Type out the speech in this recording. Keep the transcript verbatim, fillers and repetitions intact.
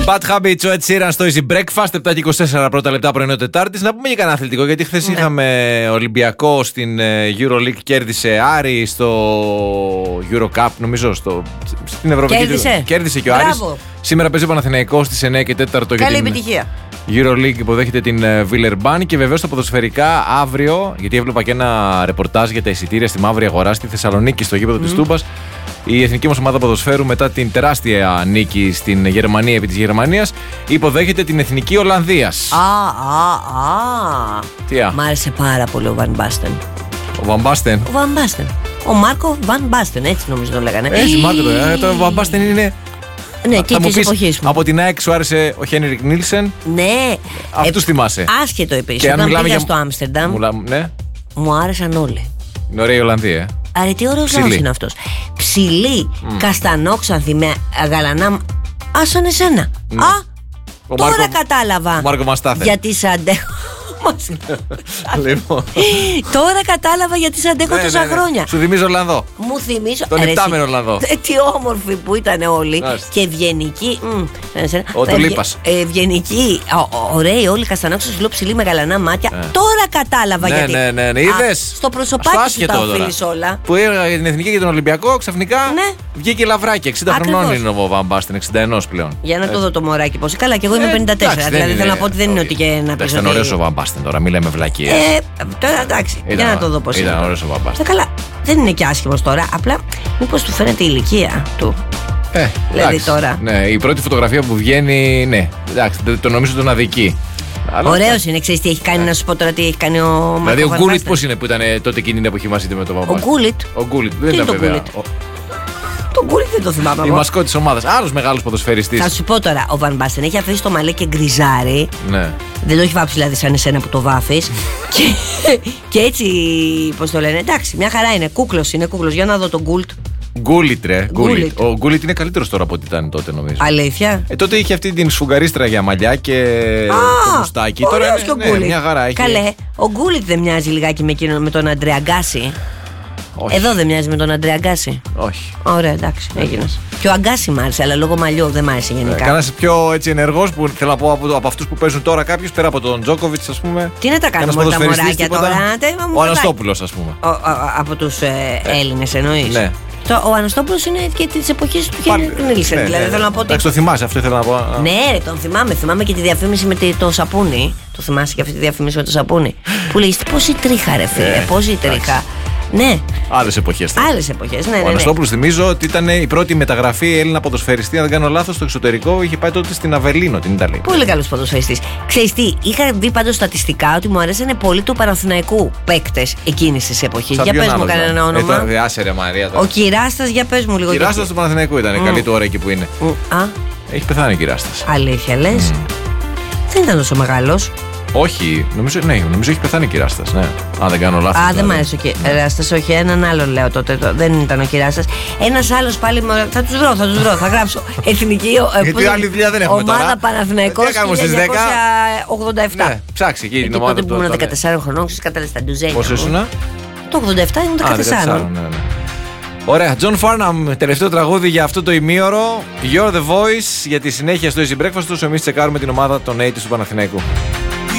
Bad Habits, ο Ed Sheeran στο Easy Breakfast, επτά και είκοσι τέσσερα πρώτα λεπτά πρωινό Τετάρτης. Να πούμε και κανένα αθλητικό, γιατί χθες είχαμε Ολυμπιακό στην EuroLeague, κέρδισε Άρη στο Euro Cup, νομίζω στο, στην Ευρωπαϊκή. Κέρδισε. Κέρδισε και ο Άρης. Σήμερα παίζει ο Παναθηναϊκός στις εννιά και τέσσερα. Καλή επιτυχία. EuroLeague υποδέχεται την Villeurbanne και βεβαίως τα ποδοσφαιρικά αύριο, γιατί έβλεπα και ένα ρεπορτάζ για τα εισιτήρια στη μαύρη αγορά στη Θεσσαλονίκη, στο γήπεδο mm. της Τούμπας. Η εθνική μας ομάδα ποδοσφαίρου, μετά την τεράστια νίκη στην Γερμανία επί της Γερμανίας, υποδέχεται την εθνική Ολλανδίας. Α, α, α. Τι α. Μ' άρεσε πάρα πολύ ο Βαν Μπάστεν. Ο Βαν Μπάστεν. Ο Βαν Μπάστεν. Ο Μάρκο Βαν Μπάστεν, έτσι νομίζω τον λέγανε. Έτσι, Μάρκο το λέγανε. Το Βαν Μπάστεν είναι. Ναι, και της εποχής μου. Από την ΑΕΚ σου άρεσε ο Χένρικ Νίλσεν. Ναι. Αυτούς ε, θυμάσαι. Άσχετο επίσης. Όταν πήγα για... στο Άμστερνταμ, Μουλα... ναι. μου άρεσαν όλοι. Είναι ωραία η Ολλανδία, ε. Άρα τι ωραίος λαός είναι αυτός. Ψηλή, mm. καστανόξανθη με γαλανά. Άσαν εσένα. Ναι. Α, ο τώρα Μάρκο... κατάλαβα. Ο Μάρκο Μαστάθε. Γιατί σ' αντέχω. Λοιπόν. Τώρα κατάλαβα γιατί σ' αντέχω ναι, τόσα ναι, ναι. χρόνια. Σου θυμίζω Ολλανδό. Μου θυμίζω. Τον υπτάμενο Ολλανδό. Τι όμορφοι που ήταν όλοι. Άς. Και ευγενικοί. Ο Τουλίπας. Ευγενικοί. Ωραίοι όλοι, καστανόξανθοι, ψηλή με γαλανά μάτια. Ε. Τώρα κατάλαβα ναι, γιατί. Ναι, ναι, ναι. Είδες. Στο προσωπάκι σου τα οφείλεις όλα. Που έλεγα για την εθνική και τον Ολυμπιακό, ξαφνικά ναι. βγήκε λαβράκι. εξήντα χρονών είναι ο Βαν Μπάστεν, εξήντα ένα πλέον. Για να το δω το μωράκι πώς. Καλά, και εγώ είμαι πενήντα τέσσερα. Δηλαδή θέλω να πω ότι δεν είναι ότι και να πει. Ήταν ωραίος ο Βαν Μπάστεν τώρα, μιλάμε βλακίες. Ε, τώρα εντάξει, ήταν, για να το δω πώς είναι. Ήταν ωραίος ο Βαν Μπάστεν. Καλά, δεν είναι και άσχημος τώρα, απλά μήπως του φαίνεται η ηλικία του. Ε, δηλαδή εντάξει, τώρα. Ναι, η πρώτη φωτογραφία που βγαίνει, ναι, εντάξει, το νομίζω τον αδικεί. Ωραίος είναι, ξέρεις τι έχει κάνει, να σου πω τώρα τι έχει κάνει ο Μάρκο. Δηλαδή ο Γκούλιτ πώς είναι που ήταν τότε εκείνη την εποχή μας είτε με τον Βαν Μπάστεν. Ο Γκούλιτ. Ο Γκούλιτ, δεν ήταν βέβαια. Τον Γκούλιτ δεν το θυμάμαι. Η μασκό της ομάδας. Άλλος μεγάλος ποδοσφαιριστής. Θα σου πω τώρα, ο Βαν Μπάστεν έχει αφήσει το μαλλί και γκριζάρι. Ναι. Δεν το έχει βάψει δηλαδή σαν εσένα που το βάφεις. και, και έτσι, πώς το λένε, εντάξει, μια χαρά είναι. Κούκλος είναι, κούκλος. Για να δω τον Γκούλτ. Γκούλιτ, ρε. Γκούλιτ. Ο Γκούλιτ είναι καλύτερος τώρα από ό,τι ήταν τότε, νομίζω. Αλήθεια. Ε, τότε είχε αυτή την σφουγγαρίστρα για μαλλιά και Α, το μουστάκι. Τώρα είναι, και ο ναι, ναι, μια χαρά. Έχει... Καλέ, ο Γκούλιτ δεν μοιάζει λιγάκι με, εκείνο, με τον Αντρέα Γκάση. Όχι. Εδώ δεν μοιάζει με τον Αντρέα Γκάση. Όχι. Ωραία, εντάξει, έγινες. Και ο Αγκάση μ' άρεσε, αλλά λόγω μαλλιού δεν μ' άρεσε γενικά. Ε, Κανένας πιο έτσι ενεργός που θέλω να πω από, από αυτούς που παίζουν τώρα κάποιος, πέρα από τον Τζόκοβιτς, ας πούμε. Τι να τα κάνουμε τα μωράκια τώρα. Ο Αναστόπουλος, ας πούμε. Ο, ο, από τους ε, ε, Έλληνες εννοείς. Ναι. Το, ο Αναστόπουλος είναι και της εποχής του Χένρικ Νίλσεν. Ναι, δηλαδή ναι, θέλω να πω ότι. Εντάξει, το θυμάσαι, αυτό ήθελα να πω. Ναι, τον θυμάμαι. Θυμάμαι και τη διαφήμιση με το σαπούνι. Το θυμάσαι και αυτή τη διαφήμιση με το σαπούνι. Που λέει πόση τρίχα, ρε φίλε, πόση τρίχα. Ναι. Άλλες εποχές. Άλλες εποχές, ναι. ναι, ο Αναστόπουλος, ναι. Θυμίζω ότι ήταν η πρώτη μεταγραφή Έλληνα ποδοσφαιριστή, αν δεν κάνω λάθος, στο εξωτερικό. Είχε πάει τότε στην Αβελίνο, την Ιταλία. Πολύ καλός ποδοσφαιριστής. Ξέρεις τι, είχα δει πάντως στατιστικά ότι μου αρέσανε πολύ του Παναθηναϊκού παίκτες εκείνης της εποχής. Για πες μου κανένα όνομα. Ε, άσε ρε Μαρία. Ο Κυράστας, για πες μου λίγο. Ο Κυράστας του Παναθηναϊκού ήταν. Mm. Καλή τώρα εκεί που είναι. Mm. Α. Έχει πεθάνει ο Κυράστας. Αλήθεια λες. Mm. Δεν ήταν τόσο μεγάλος. Όχι, νομίζω, ναι, νομίζω έχει πεθάνει ο Κυράστας. Ναι. Αν δεν κάνω λάθος. Α, δεν μ' άρεσε ο Κυράστας, όχι, έναν άλλον λέω τότε. Το, δεν ήταν ο Κυράστας. Ένας άλλος πάλι. Θα τους βρω, θα τους βρω, θα γράψω. Εθνική. Γιατί άλλη δουλειά δεν έχουμε τώρα. Ομάδα Παναθηναϊκός χίλια εννιακόσια ογδόντα επτά. Ναι, ψάξει εκεί την ομάδα. Τότε που ήμουν δεκατεσσάρων χρονών, ξέρεις, κατάλαβες τα ντουζένια. Πόσο ήσουν? Το ογδόντα επτά ήμουν δεκατέσσερα. Ωραία, John Farnham, τελευταίο τραγούδι για αυτό το ημίωρο. You're the voice για τη συνέχεια στο Easy Breakfast. Όσο εμείς τσεκάρουμε την ομάδα των ογδόντα του Παναθηναϊκού.